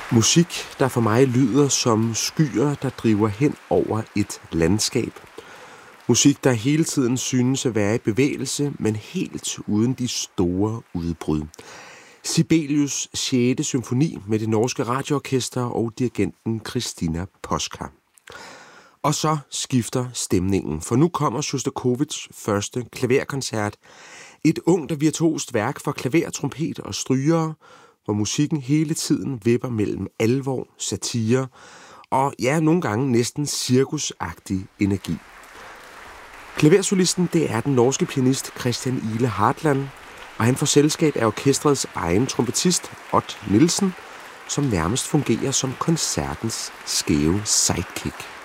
Musik, der for mig lyder som skyer, der driver hen over et landskab. Musik, der hele tiden synes at være i bevægelse, men helt uden de store udbrud. Sibelius 6. symfoni med det norske radioorkester og dirigenten Christina Posca. Og så skifter stemningen, for nu kommer Sjostakovitjs første klaverkoncert. Et ungt og virtuost værk for klaver, trompet og strygere, hvor musikken hele tiden vipper mellem alvor, satire og nogle gange næsten cirkusagtig energi. Klaversolisten, det er den norske pianist Christian Ile Hartland, og han får selskab af orkestrets egen trompetist Odd Nielsen, som nærmest fungerer som koncertens skæve sidekick.